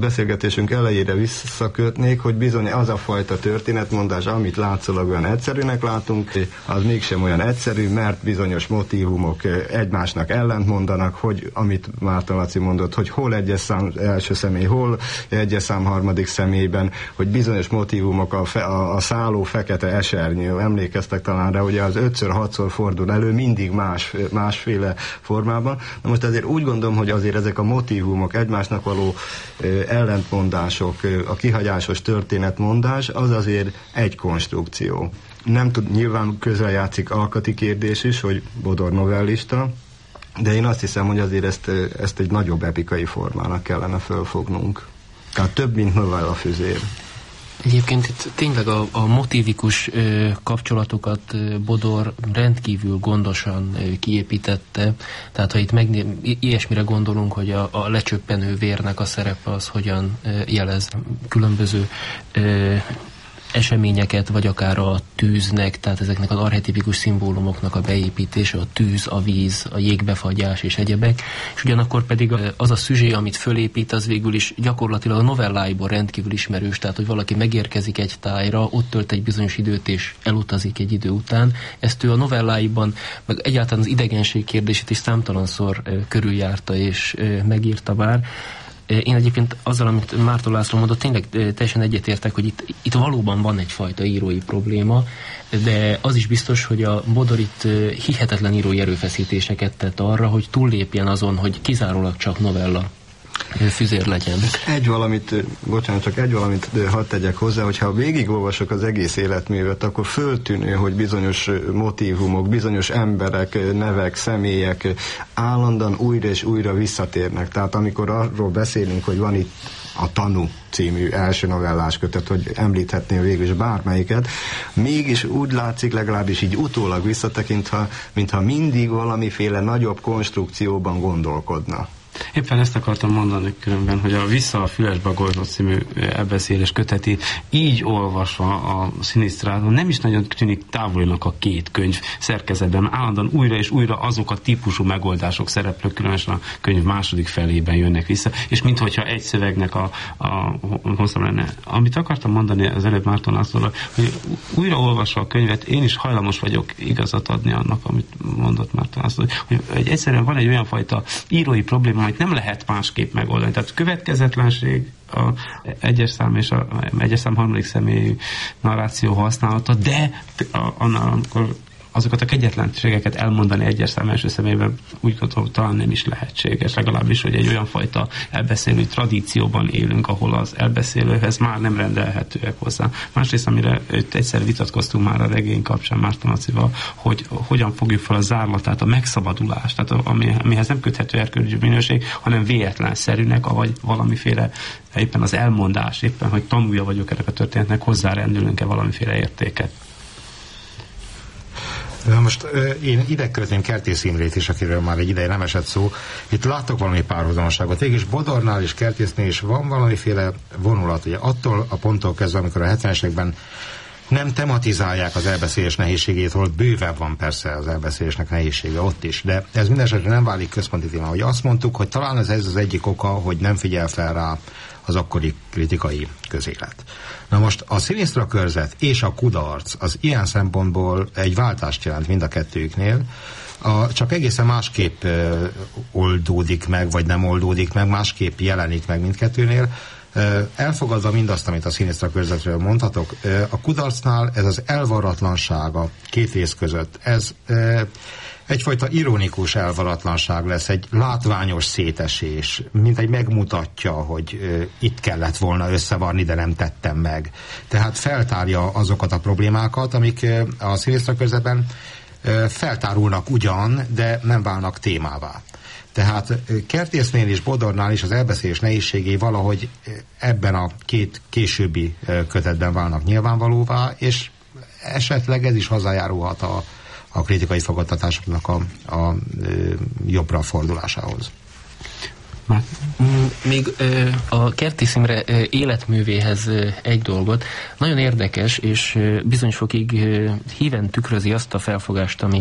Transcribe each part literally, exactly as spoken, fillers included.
Beszélgetésünk elejére visszakötnék, hogy bizony az a fajta történetmondás, amit látszólag olyan egyszerűnek látunk, az mégsem olyan egyszerű, mert bizonyos motívumok egymásnak ellentmondanak, hogy amit Márton Laci mondott, hogy hol egyes szám első személy, hol egyes szám harmadik személyben, hogy bizonyos motívumok a, fe, a, a szálló fekete esernyő, emlékeztek talán rá, hogy az ötször-hatszor fordul elő, mindig más, másféle formában. Na most azért úgy gondolom, hogy azért ezek a motívumok, egymásnak való ellentmondások, a kihagyásos történetmondás, az azért egy konstrukció. Nem tud, nyilván közrejátszik alkati kérdés is, hogy Bodor novellista, de én azt hiszem, hogy azért ezt, ezt egy nagyobb epikai formának kellene fölfognunk. Tehát több, mint novella füzér. Egyébként itt tényleg a, a motívikus ö, kapcsolatokat ö, Bodor rendkívül gondosan ö, kiépítette. Tehát ha itt meg, ilyesmire gondolunk, hogy a, a lecsöppenő vérnek a szerepe az hogyan ö, jelez különböző ö, eseményeket, vagy akár a tűznek, tehát ezeknek az archetipikus szimbólumoknak a beépítése, a tűz, a víz, a jégbefagyás és egyebek, és ugyanakkor pedig az a szüzsé, amit fölépít, az végül is gyakorlatilag a novelláiból rendkívül ismerős, tehát hogy valaki megérkezik egy tájra, ott tölt egy bizonyos időt és elutazik egy idő után. Ezt ő a novelláiban, meg egyáltalán az idegenség kérdését is számtalanszor körüljárta és megírta bár. Én egyébként azzal, amit Márton László mondott, tényleg teljesen egyetértek, hogy itt, itt valóban van egyfajta írói probléma, de az is biztos, hogy a Bodor itt hihetetlen írói erőfeszítéseket tett arra, hogy túllépjen azon, hogy kizárólag csak novella füzér legyen. Egy valamit, bocsánat, csak egy valamit hadd tegyek hozzá, hogyha végigolvasok az egész életművet, akkor föltűnő, hogy bizonyos motívumok, bizonyos emberek, nevek, személyek állandóan újra és újra visszatérnek. Tehát amikor arról beszélünk, hogy van itt a Tanú című első novellás kötet, hogy említhetném végül is bármelyiket, mégis úgy látszik, legalábbis így utólag visszatekintve, mintha mindig valamiféle nagyobb konstrukcióban gondolkodna. Éppen ezt akartam mondani különben, hogy a Vissza a Fülesbe Golzott című elbeszélés köteti így olvasva a Szinisztrától nem is nagyon tűnik távolinak a két könyv szerkezetben. Állandóan újra és újra azok a típusú megoldások szereplők, különösen a könyv második felében jönnek vissza, és minthogyha egy szövegnek a, a hosszabb lenne. Amit akartam mondani az előbb Márton Lászlóra, hogy újra olvasva a könyvet, én is hajlamos vagyok igazat adni annak, amit mondott Márton László, hogy, hogy egyszerűen van egy olyan fajta írói probléma, amit nem lehet másképp megoldani. Tehát következetlenség a egyes szám és a egyes szám harmadik személyű narráció használata, de annál, amikor azokat a kegyetlenségeket elmondani egyes szám első személyben úgy gondolom, talán nem is lehetséges. Legalábbis, hogy egy olyan fajta elbeszélő tradícióban élünk, ahol az elbeszélőhez már nem rendelhetőek hozzá. Másrészt, amire egyszer vitatkoztunk már a regény kapcsán Márton Lacival, hogy hogyan fogjuk fel a zárlatát, a megszabadulást, tehát ami, amihez nem köthető erkölcsi minőség, hanem véletlenszerűnek, vagy valamiféle éppen az elmondás, éppen, hogy tanulja vagyok ennek a történetnek, hozzárendülünk-e valamiféle értéket. Most én ide kötném Kertész Imrét is, akiről már egy ideje nem esett szó. Itt látok valami párhuzamosságot. Végülis Bodornál és Kertésznél is van valamiféle vonulat. Ugye attól a ponttól kezdve, amikor a hetvenes években nem tematizálják az elbeszélés nehézségét, holott bővebb van persze az elbeszélésnek nehézsége ott is, de ez mindenesetre nem válik központi téma. Hogy azt mondtuk, hogy talán ez, ez az egyik oka, hogy nem figyel fel rá az akkori kritikai közélet. Na most a Szinisztra körzet és a kudarc az ilyen szempontból egy váltást jelent mind a kettőjüknél, a, csak egészen másképp ö, oldódik meg, vagy nem oldódik meg, másképp jelenik meg mindkettőnél. Ö, elfogadva mindazt, amit a Szinisztra körzetről mondhatok, ö, a kudarcnál ez az elvarratlanság a két rész között, ez ö, egyfajta ironikus elvaratlanság lesz, egy látványos szétesés, mint egy megmutatja, hogy ö, itt kellett volna összevarni, de nem tettem meg. Tehát feltárja azokat a problémákat, amik ö, a Szinisztra körzetben ö, feltárulnak ugyan, de nem válnak témává. Tehát ö, Kertésznél és Bodornál is az elbeszélés nehézségei valahogy ö, ebben a két későbbi ö, kötetben válnak nyilvánvalóvá, és esetleg ez is hozzájárulhat a a kritikai fogadtatásoknak a, a, a jobbra fordulásához. Még a Kertész Imre életművéhez egy dolgot. Nagyon érdekes, és bizonyos fokig híven tükrözi azt a felfogást, ami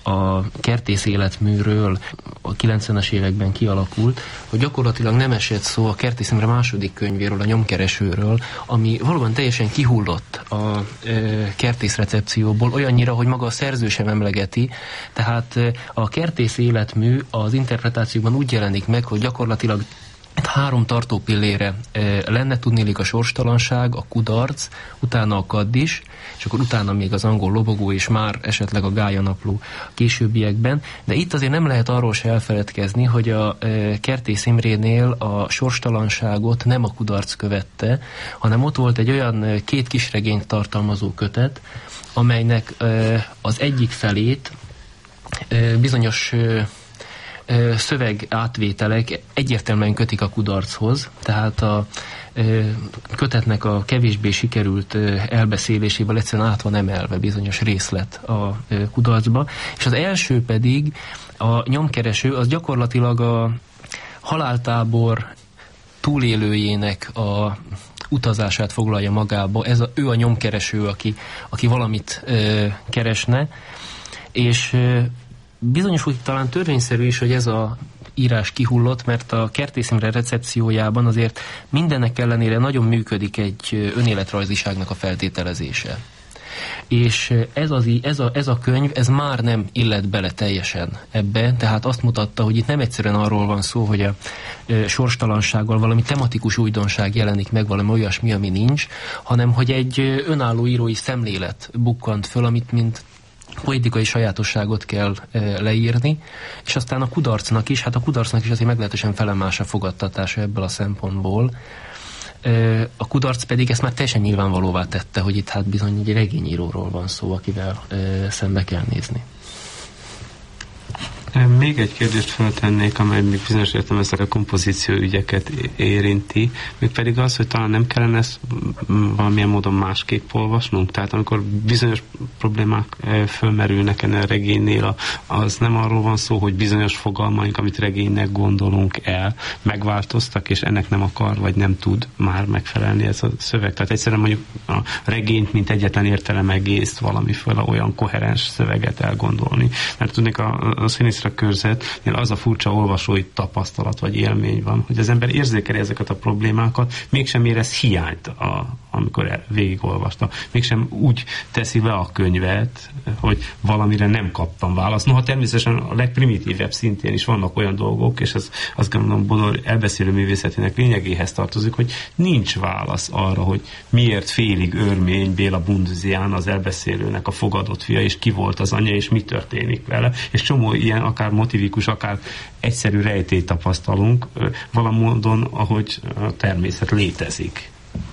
a kertész életműről a kilencvenes években kialakult, hogy gyakorlatilag nem esett szó a Kertész Imre második könyvéről, a Nyomkeresőről, ami valóban teljesen kihullott a e, kertész recepcióból, olyannyira, hogy maga a szerző sem emlegeti. Tehát e, a kertész életmű az interpretációban úgy jelenik meg, hogy gyakorlatilag három tartópillére e, lenne, tudnélik a sorstalanság, a kudarc, utána a kaddis, és akkor utána még az angol lobogó, és már esetleg a Gályanapló későbbiekben. De itt azért nem lehet arról se elfeledkezni, hogy a e, Kertész Imrénél a sorstalanságot nem a kudarc követte, hanem ott volt egy olyan e, két kisregényt tartalmazó kötet, amelynek e, az egyik felét e, bizonyos e, szöveg átvételek egyértelműen kötik a kudarchoz, tehát a kötetnek a kevésbé sikerült elbeszéléséből egyszerűen át van emelve bizonyos részlet a kudarcba, és az első pedig a Nyomkereső, az gyakorlatilag a haláltábor túlélőjének a utazását foglalja magába. Ez a, ő a nyomkereső, aki, aki valamit ö, keresne, és ö, bizonyos, hogy talán törvényszerű is, hogy ez a írás kihullott, mert a Kertész Imre recepciójában azért mindennek ellenére nagyon működik egy önéletrajziságnak a feltételezése. És ez, az, ez, a, ez a könyv, ez már nem illet bele teljesen ebbe, tehát azt mutatta, hogy itt nem egyszerűen arról van szó, hogy a e, sorstalansággal valami tematikus újdonság jelenik meg, valami olyasmi, ami nincs, hanem hogy egy önálló írói szemlélet bukkant föl, amit mint poetikai sajátosságot kell e, leírni, és aztán a kudarcnak is, hát a kudarcnak is azért meglehetősen felemás a fogadtatása ebből a szempontból. E, a kudarc pedig ezt már teljesen nyilvánvalóvá tette, hogy itt hát bizony egy regényíróról van szó, akivel e, szembe kell nézni. Még egy kérdést feltennék, amely még bizonyos értelemben a kompozíció ügyeket érinti, még pedig az, hogy talán nem kellene ezt valamilyen módon másképp olvasnunk. Tehát amikor bizonyos problémák fölmerülnek ennél a regénynél, az nem arról van szó, hogy bizonyos fogalmaink, amit regénynek gondolunk el, megváltoztak, és ennek nem akar, vagy nem tud már megfelelni ez a szöveg. Tehát egyszerűen mondjuk a regényt, mint egyetlen értelem egészt valamiféle olyan koherens szöveget elgondolni. Mert tudnék a, a színész körzetnél az a furcsa olvasói tapasztalat vagy élmény van, hogy az ember érzékeli ezeket a problémákat, mégsem érez hiányt, a, amikor végigolvasta. Mégsem úgy teszi le a könyvet, hogy valamire nem kaptam választ. Noha természetesen a legprimitívebb szintén is vannak olyan dolgok, és ez azt gondolom Bodor elbeszélő művészetének lényegéhez tartozik, hogy nincs válasz arra, hogy miért félig örmény Béla Bunduzián az elbeszélőnek a fogadott fia, és ki volt az anyja, és mi történik vele. És csomó ilyen akár motivikus, akár egyszerű rejtélyt tapasztalunk, valamódon, ahogy a természet létezik.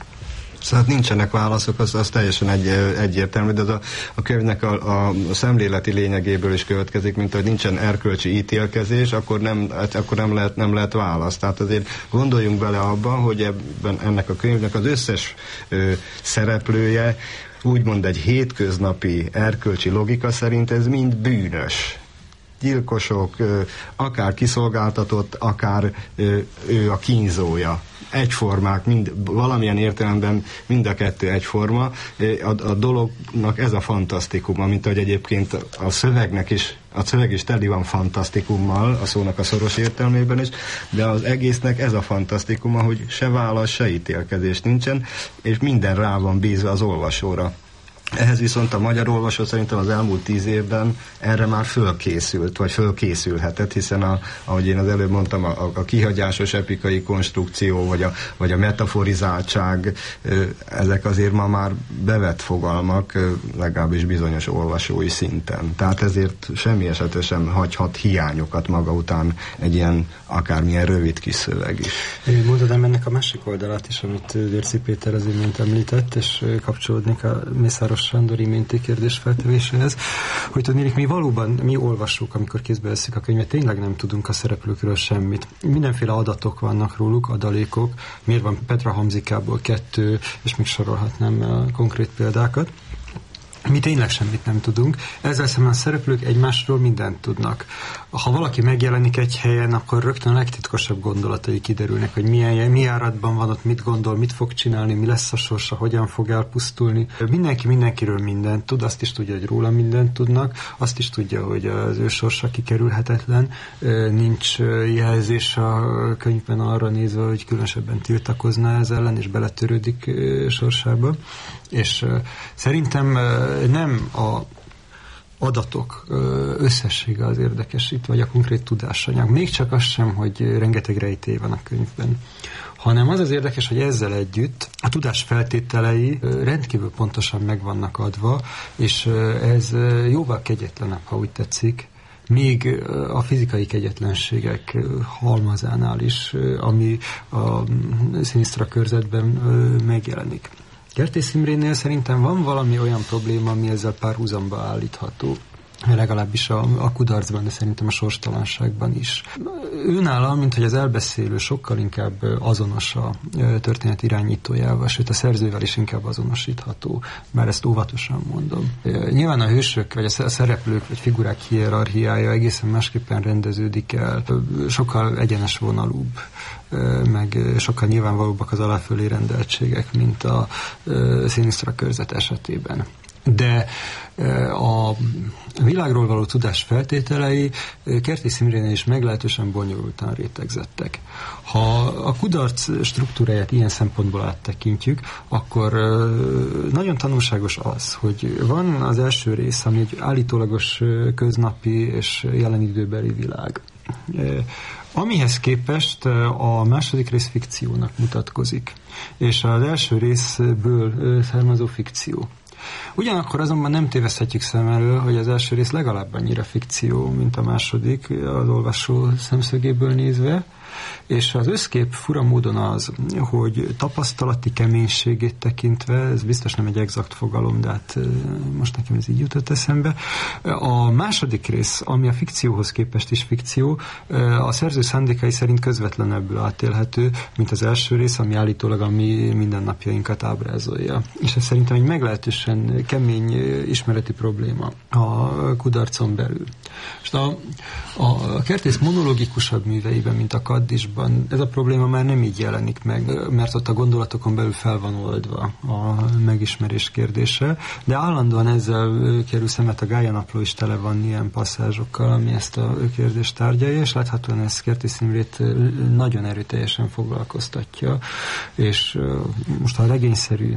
Szóval nincsenek válaszok, az, az teljesen egy, egyértelmű, de az a, a könyvnek a, a, a szemléleti lényegéből is következik, mint hogy nincsen erkölcsi ítélkezés, akkor nem, akkor nem lehet, nem lehet válasz. Tehát azért gondoljunk bele abba, hogy ebben ennek a könyvnek az összes ö, szereplője úgymond egy hétköznapi erkölcsi logika szerint ez mind bűnös. Gyilkosok, akár kiszolgáltatott, akár ő a kínzója. Egyformák, mind, valamilyen értelemben mind a kettő egyforma. A, a dolognak ez a fantasztikuma, mint ahogy egyébként a szövegnek is, a szöveg is teli van fantasztikummal, a szónak a szoros értelmében is, de az egésznek ez a fantasztikuma, hogy se válasz, se ítélkezés nincsen, és minden rá van bízva az olvasóra. Ehhez viszont a magyar olvasó szerintem az elmúlt tíz évben erre már fölkészült, vagy fölkészülhetett, hiszen a, ahogy én az előbb mondtam, a, a kihagyásos epikai konstrukció, vagy a, vagy a metaforizáltság, ezek azért ma már bevett fogalmak, legalábbis bizonyos olvasói szinten. Tehát ezért semmi esetre sem hagyhat hiányokat maga után egy ilyen akármilyen rövid kis szöveg is. Mondod ennek a másik oldalát is, amit Dérci Péter az imént említett, és kapcsolódnék a Mészáros Sándor iménti kérdés feltevéséhez, hogy tudnék, mi valóban, mi olvasók, amikor kézbe veszik a könyvet, tényleg nem tudunk a szereplőkről semmit. Mindenféle adatok vannak róluk, adalékok, miért van Petra Hamzikából kettő, és még sorolhatnám a konkrét példákat. mi tényleg semmit nem tudunk. Ezzel szemben a szereplők egymásról mindent tudnak. Ha valaki megjelenik egy helyen, akkor rögtön a legtitkosabb gondolatai kiderülnek, hogy milyen, mi járatban van ott, mit gondol, mit fog csinálni, mi lesz a sorsa, hogyan fog elpusztulni. Mindenki mindenkiről mindent tud, azt is tudja, hogy róla mindent tudnak, azt is tudja, hogy az ő sorsa kikerülhetetlen. Nincs jelzés a könyvben arra nézve, hogy különösebben tiltakozna ez ellen, és beletörődik sorsába. És szerintem nem a adatok összessége az érdekes itt, vagy a konkrét tudásanyag. Még csak az sem, hogy rengeteg rejtély van a könyvben, hanem az az érdekes, hogy ezzel együtt a tudás feltételei rendkívül pontosan meg vannak adva, és ez jóval kegyetlenebb, ha úgy tetszik, még a fizikai kegyetlenségek halmazánál is, ami a Szinisztra körzetben megjelenik. Kertész Imrénél szerintem van valami olyan probléma, ami ezzel párhuzamba állítható. Legalábbis a, a kudarcban, de szerintem a sorstalanságban is. Őnála, mint hogy az elbeszélő sokkal inkább azonos a történet irányítójával, sőt a szerzővel is inkább azonosítható, bár ezt óvatosan mondom. Nyilván a hősök, vagy a szereplők, vagy figurák hierarchiája egészen másképpen rendeződik el, sokkal egyenes vonalúbb, meg sokkal nyilvánvalóbbak az aláfölé rendeltségek, mint a Szinisztra körzet esetében. De a világról való tudás feltételei Kertész Imrénél is meglehetősen bonyolultan rétegzettek. Ha a kudarc struktúráját ilyen szempontból áttekintjük, akkor nagyon tanulságos az, hogy van az első rész, ami egy állítólagos köznapi és jelen időbeli világ. Amihez képest a második rész fikciónak mutatkozik, és az első részből származó fikció. Ugyanakkor azonban nem téveszthetjük szem elől, hogy az első rész legalább annyira fikció, mint a második, az olvasó szemszögéből nézve, és az összkép fura módon az, hogy tapasztalati keménységét tekintve, ez biztos nem egy exakt fogalom, de hát most nekem ez így jutott eszembe. A második rész, ami a fikcióhoz képest is fikció, a szerző szándékai szerint közvetlenebbül átélhető, mint az első rész, ami állítólag a mi mindennapjainkat ábrázolja. És ez szerintem egy meglehetősen kemény ismereti probléma a kudarcon belül. És a, a Kertész monológikusabb műveiben, mint a Kaddisban, ez a probléma már nem így jelenik meg, mert ott a gondolatokon belül fel van oldva a megismerés kérdése, de állandóan ezzel kerül szemet, a Gája Napló is tele van ilyen passzázsokkal, ami ezt a kérdést tárgyalja, és láthatóan ez Kertész Imrét nagyon erőteljesen foglalkoztatja, és most a legényszerű,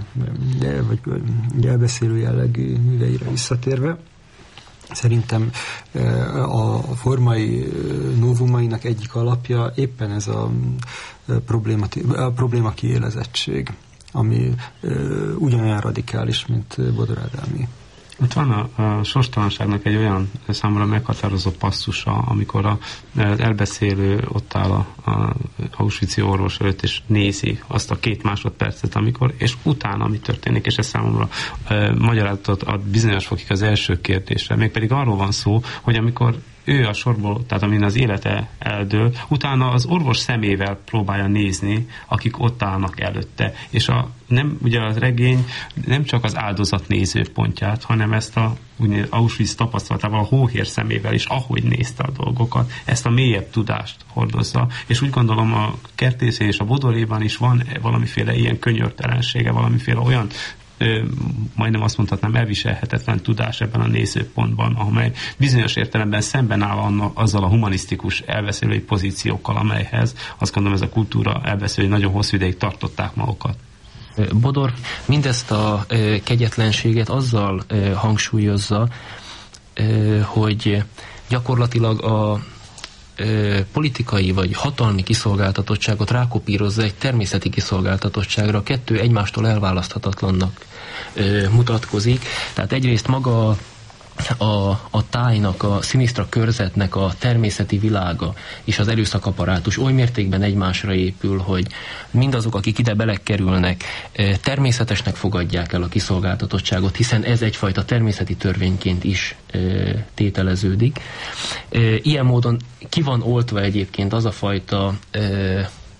vagy elbeszélő jellegű műveire visszatérve, szerintem a formai novumainak egyik alapja éppen ez a probléma, a probléma kiélezettség, ami ugyanolyan radikális, mint Bodor Ádámé. Ott van a, a sorstalanságnak egy olyan számomra meghatározó passzusa, amikor a, az elbeszélő ott áll a, a auschwitzi orvos előtt, és nézi azt a két másodpercet, amikor, és utána mi történik, és ez számomra e, magyarázatot ad bizonyos fokig az első kérdésre. Mégpedig arról van szó, hogy amikor ő a sorból, tehát amin az élete eldől, utána az orvos szemével próbálja nézni, akik ott állnak előtte. És a, nem, ugye a regény nem csak az áldozat nézőpontját, hanem ezt a úgynevezett Auschwitz tapasztalatával, a hóhér szemével is, ahogy nézte a dolgokat, ezt a mélyebb tudást hordozza. És úgy gondolom a Kertészé és a Bodoréban is van valamiféle ilyen könyörtelensége, valamiféle olyan majdnem azt mondhatnám elviselhetetlen tudás ebben a nézőpontban, amely bizonyos értelemben szemben áll anna, azzal a humanisztikus elbeszélői pozíciókkal, amelyhez azt gondolom ez a kultúra elbeszélői nagyon hosszú ideig tartották magukat. Bodor mindezt a e, kegyetlenséget azzal e, hangsúlyozza, e, hogy gyakorlatilag a e, politikai vagy hatalmi kiszolgáltatottságot rákopírozza egy természeti kiszolgáltatottságra, a kettő egymástól elválaszthatatlannak e, mutatkozik. Tehát egyrészt maga A, a tájnak, a Szinisztra körzetnek a természeti világa és az erőszakaparátus oly mértékben egymásra épül, hogy mindazok, akik ide belekerülnek, természetesnek fogadják el a kiszolgáltatottságot, hiszen ez egyfajta természeti törvényként is tételeződik. Ilyen módon ki van oltva egyébként az a fajta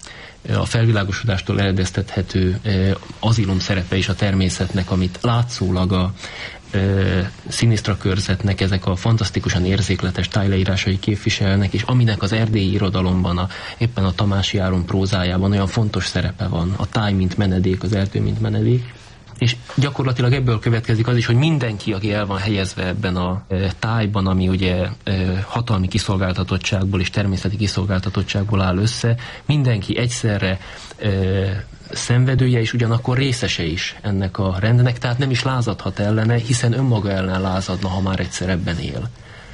a felvilágosodástól eredeztethető azilum szerepe is a természetnek, amit látszólag a Sinistra körzetnek ezek a fantasztikusan érzékletes tájleírásai képviselnek, és aminek az erdélyi irodalomban, a, éppen a Tamási Áron prózájában olyan fontos szerepe van, a táj mint menedék, az erdő mint menedék. És gyakorlatilag ebből következik az is, hogy mindenki, aki el van helyezve ebben a e, tájban, ami ugye e, hatalmi kiszolgáltatottságból és természeti kiszolgáltatottságból áll össze, mindenki egyszerre e, szenvedője és ugyanakkor részese is ennek a rendnek, tehát nem is lázadhat ellene, hiszen önmaga ellen lázadna, ha már egyszer ebben él.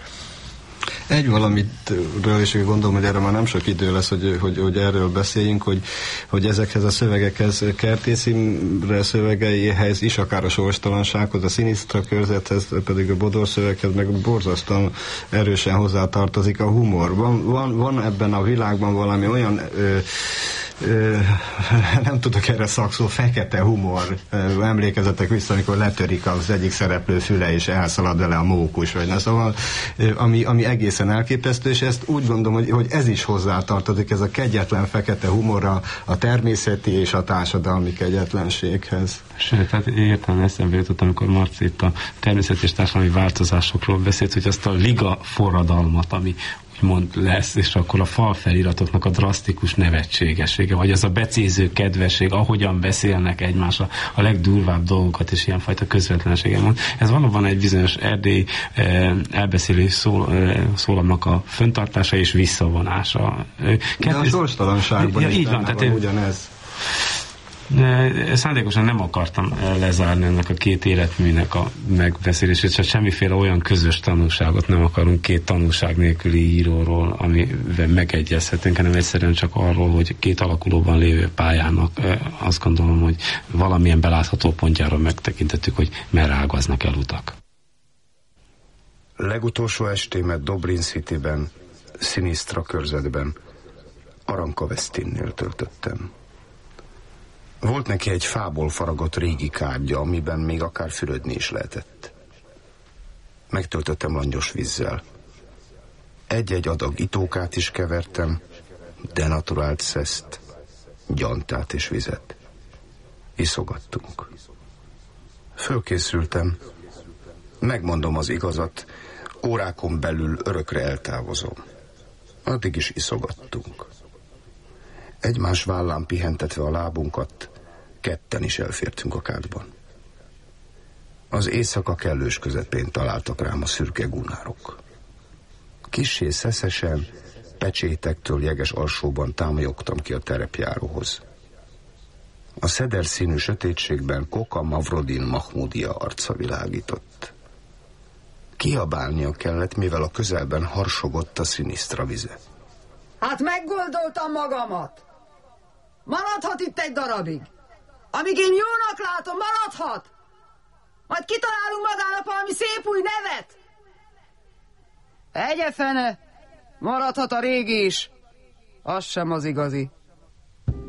Egy valamitről, és gondolom, hogy erre már nem sok idő lesz, hogy, hogy, hogy erről beszéljünk, hogy, hogy ezekhez a szövegekhez, Kertész Imre szövegeihez is, akár a sorstalansághoz, a Sinistra körzethez, pedig a Bodor szöveghez, meg borzasztóan erősen hozzátartozik a humor. Van, van, van ebben a világban valami olyan ö, Ö, nem tudok erre szakszó, fekete humor. Ö, emlékezetek vissza, amikor letörik az egyik szereplő füle, és elszalad vele a mókus, vagy ne, szóval, ö, ami, ami egészen elképesztő, és ezt úgy gondolom, hogy, hogy ez is hozzátartozik, ez a kegyetlen fekete humorra, a természeti és a társadalmi kegyetlenséghez. Sőt, hát értelme eszembe jutott, amikor Marci itt a természeti és társadalmi változásokról beszélt, hogy azt a liga forradalmat, ami mond lesz, és akkor a falfeliratoknak a drasztikus nevetségessége, vagy az a becéző kedvesség, ahogyan beszélnek egymásra a legdurvább dolgokat, és ilyenfajta közvetlensége mond. Ez valóban egy bizonyos erdélyi eh, elbeszélő szól, eh, szólamnak a föntartása és visszavonása. De a sorstalanságban ja, is így van, van tehát ugyanez. Szándékosan nem akartam lezárni ennek a két életműnek a megbeszélését, csak semmiféle olyan közös tanulságot nem akarunk két tanulság nélküli íróról, amivel megegyezhetünk, hanem egyszerűen csak arról, hogy két alakulóban lévő pályának azt gondolom, hogy valamilyen belátható pontjáról megtekintettük, hogy merre ágaznak el utak. Legutolsó estémet Dobrin Cityben, Sinistra körzetben, Aranka Westinnél töltöttem. Volt neki egy fából faragott régi kádja, amiben még akár fürödni is lehetett. Megtöltöttem langyos vízzel. Egy-egy adag itókát is kevertem, denaturált szeszt, gyantát és vizet. Iszogattunk. Fölkészültem. Megmondom az igazat, órákon belül örökre eltávozom. Addig is iszogattunk. Egymás vállán pihentetve a lábunkat, ketten is elfértünk a kádban. Az éjszaka kellős közepén találtak rám a szürke gúnárok. Kissé szeszesen, pecsétektől jeges alsóban támolyogtam ki a terepjáróhoz. A szeder színű sötétségben Koka Mavrodin Mahmudia arca világított. Kiabálnia kellett, mivel a közelben harsogott a Sinistra vize. Hát meggondoltam magamat. Maradhat itt egy darabig. Amíg én jónak látom, maradhat. Majd kitalálunk magának valami szép új nevet. Egye fene, maradhat a régi is. Az sem az igazi.